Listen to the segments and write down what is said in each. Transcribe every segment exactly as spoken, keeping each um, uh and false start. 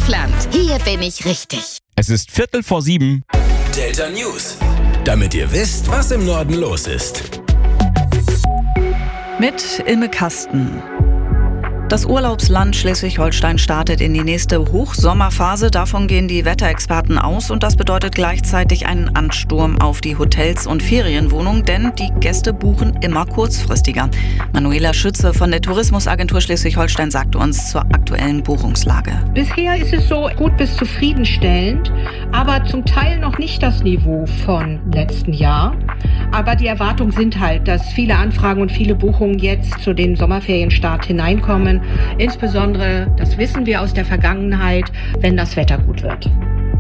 Hochland. Hier bin ich richtig. Es ist Viertel vor sieben. Delta News. Damit ihr wisst, was im Norden los ist. Mit Ilme Kasten. Das Urlaubsland Schleswig-Holstein startet in die nächste Hochsommerphase. Davon gehen die Wetterexperten aus und das bedeutet gleichzeitig einen Ansturm auf die Hotels und Ferienwohnungen, denn die Gäste buchen immer kurzfristiger. Manuela Schütze von der Tourismusagentur Schleswig-Holstein sagte uns zur aktuellen Buchungslage. Bisher ist es so gut bis zufriedenstellend, aber zum Teil noch nicht das Niveau von letzten Jahr. Aber die Erwartungen sind halt, dass viele Anfragen und viele Buchungen jetzt zu den Sommerferienstart hineinkommen. Insbesondere, das wissen wir aus der Vergangenheit, wenn das Wetter gut wird.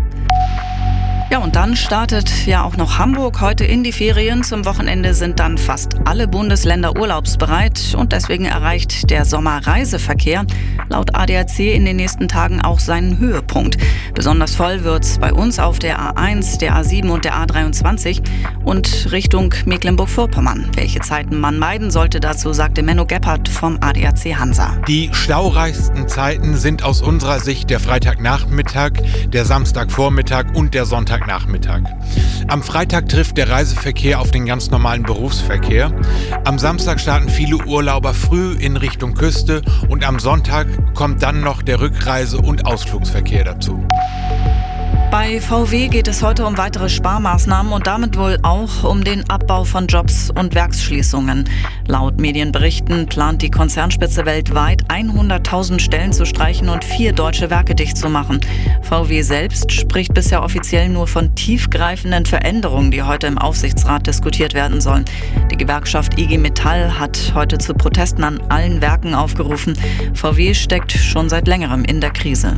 Ja, und dann startet ja auch noch Hamburg heute in die Ferien. Zum Wochenende sind dann fast alle Bundesländer urlaubsbereit und deswegen erreicht der Sommerreiseverkehr laut A D A C in den nächsten Tagen auch seinen Höhepunkt. Besonders voll wird's bei uns auf der A eins, der A sieben und der A dreiundzwanzig und Richtung Mecklenburg-Vorpommern. Welche Zeiten man meiden sollte, dazu sagte Menno Gebhardt vom A D A C Hansa. Die staureichsten Zeiten sind aus unserer Sicht der Freitagnachmittag, der Samstagvormittag und der Sonntag Nachmittag. Am Freitag trifft der Reiseverkehr auf den ganz normalen Berufsverkehr. Am Samstag starten viele Urlauber früh in Richtung Küste und am Sonntag kommt dann noch der Rückreise- und Ausflugsverkehr dazu. Bei V W geht es heute um weitere Sparmaßnahmen und damit wohl auch um den Abbau von Jobs und Werksschließungen. Laut Medienberichten plant die Konzernspitze weltweit hunderttausend Stellen zu streichen und vier deutsche Werke dicht zu machen. V W selbst spricht bisher offiziell nur von tiefgreifenden Veränderungen, die heute im Aufsichtsrat diskutiert werden sollen. Die Gewerkschaft I G Metall hat heute zu Protesten an allen Werken aufgerufen. V W steckt schon seit längerem in der Krise.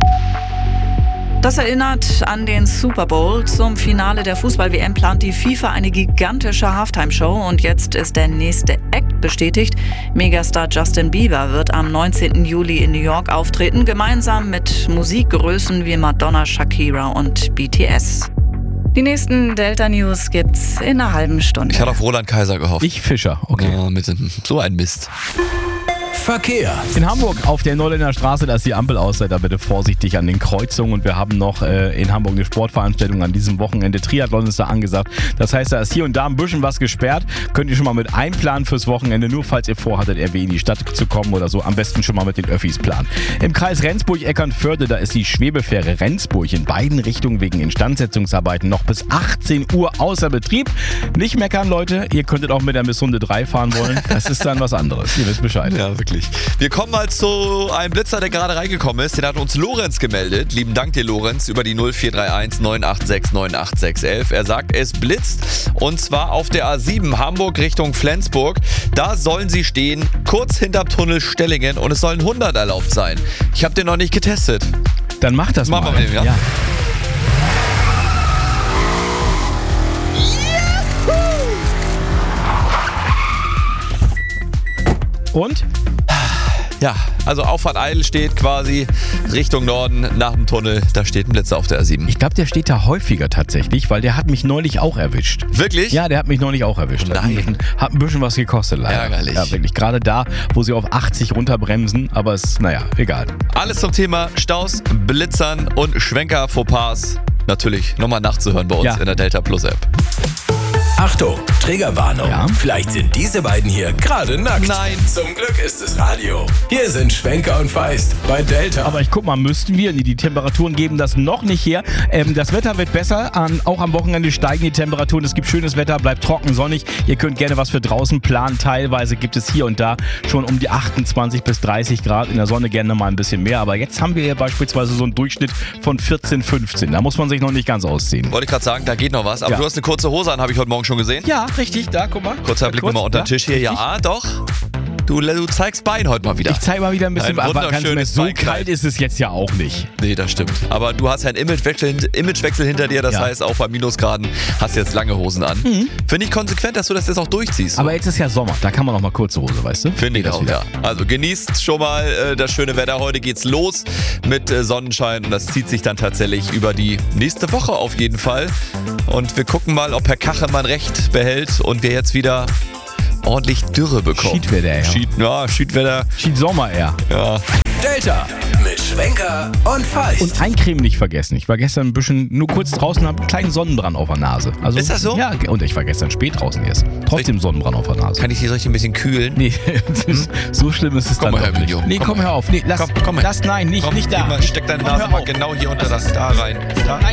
Das erinnert an den Super Bowl. Zum Finale der Fußball-W M plant die FIFA eine gigantische Halftime-Show und jetzt ist der nächste Act bestätigt. Megastar Justin Bieber wird am neunzehnten Juli in New York auftreten, gemeinsam mit Musikgrößen wie Madonna, Shakira und B T S. Die nächsten Delta News gibt's in einer halben Stunde. Ich hatte auf Roland Kaiser gehofft. Ich Fischer, okay. Ja, mit so ein Mist. Verkehr. In Hamburg auf der Neuländer Straße, da ist die Ampel aus, seid da bitte vorsichtig an den Kreuzungen und wir haben noch äh, in Hamburg eine Sportveranstaltung an diesem Wochenende. Triathlon ist da angesagt. Das heißt, da ist hier und da ein bisschen was gesperrt. Könnt ihr schon mal mit einplanen fürs Wochenende, nur falls ihr vorhattet, R W in die Stadt zu kommen oder so. Am besten schon mal mit den Öffis planen. Im Kreis Rendsburg-Eckernförde, da ist die Schwebefähre Rendsburg in beiden Richtungen wegen Instandsetzungsarbeiten noch bis achtzehn Uhr außer Betrieb. Nicht meckern, Leute. Ihr könntet auch mit der Miss Hunde drei fahren wollen. Das ist dann was anderes. Ihr wisst Bescheid. Ja, wirklich. Wir kommen mal zu einem Blitzer, der gerade reingekommen ist. Den hat uns Lorenz gemeldet. Lieben Dank dir, Lorenz, über die null vier drei eins neun acht sechs neun acht sechs eins eins. Er sagt, es blitzt und zwar auf der A sieben Hamburg Richtung Flensburg. Da sollen sie stehen, kurz hinterm Tunnel Stellingen und es sollen hundert erlaubt sein. Ich habe den noch nicht getestet. Dann mach das Machen mal. wir mit dem, ja? ja. Und? Ja, also Auffahrt Eidel steht quasi Richtung Norden nach dem Tunnel. Da steht ein Blitzer auf der A sieben. Ich glaube, der steht da häufiger tatsächlich, weil der hat mich neulich auch erwischt. Wirklich? Ja, der hat mich neulich auch erwischt. Nein. Hat ein bisschen, hat ein bisschen was gekostet leider. Ärgerlich. Ja, wirklich. Gerade da, wo sie auf achtzig runterbremsen, aber es, naja, egal. Alles zum Thema Staus, Blitzern und Schwenker-Fauxpas. Natürlich nochmal nachzuhören bei uns Ja. in der Delta Plus App. Achtung, Triggerwarnung. Ja? Vielleicht sind diese beiden hier gerade nackt. Nein. Zum Glück ist es Radio. Hier sind Schwenker und Feist bei Delta. Aber ich guck mal, müssten wir, die Temperaturen geben das noch nicht her. Ähm, das Wetter wird besser, ähm, auch am Wochenende steigen die Temperaturen. Es gibt schönes Wetter, bleibt trocken, sonnig. Ihr könnt gerne was für draußen planen. Teilweise gibt es hier und da schon um die achtundzwanzig bis dreißig Grad. In der Sonne gerne mal ein bisschen mehr. Aber jetzt haben wir hier beispielsweise so einen Durchschnitt von vierzehn, fünfzehn. Da muss man sich noch nicht ganz ausziehen. Wollte ich gerade sagen, da geht noch was. Aber Ja. du hast eine kurze Hose an, habe ich heute Morgen schon gesehen. Ja, richtig, da, guck mal. Kurzer Blick Kurz, nochmal unter den da, Tisch hier. Ja, doch. Du, du zeigst Bein heute mal wieder. Ich zeige mal wieder ein bisschen, Ein aber ganz wunderschönes so Beinkleid. kalt ist es jetzt ja auch nicht. Nee, das stimmt. Aber du hast ja einen Imagewechsel, Imagewechsel hinter dir. Das Ja. heißt, auch bei Minusgraden hast du jetzt lange Hosen an. Mhm. Finde ich konsequent, dass du das jetzt auch durchziehst. Aber jetzt ist ja Sommer, da kann man noch mal kurze Hose, weißt du? Finde ich Geht das auch, wieder. ja. Also genießt schon mal äh, das schöne Wetter. Heute geht's los mit äh, Sonnenschein und das zieht sich dann tatsächlich über die nächste Woche auf jeden Fall. Und wir gucken mal, ob Herr Kachemann recht behält und wir jetzt wieder ordentlich Dürre bekommen. Schiedwetter, ja. Schied, ja, Schiedwetter. Schied Sommer eher. Ja. Delta mit Schwenker und Falch. Und Eincremen nicht vergessen. Ich war gestern ein bisschen nur kurz draußen und habe einen kleinen Sonnenbrand auf der Nase. Also, Ist das so? Ja, und ich war gestern spät draußen erst. Trotzdem Sonnenbrand auf der Nase. Kann ich die richtig ein bisschen kühlen? Nee, das, so schlimm ist es Komm dann mal her, doch nicht. Video. Nee, Komm komm, mal hör auf. Nee, lass, komm, komm her. lass, nein, nicht, Komm, nicht da. gib mal, steck deine Komm, Nase hör mal auf. genau hier unter das da rein. Da.